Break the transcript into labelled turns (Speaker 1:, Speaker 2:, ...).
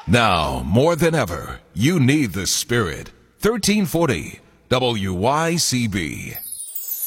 Speaker 1: Now, more than ever, you need the Spirit. 1340 WYCB.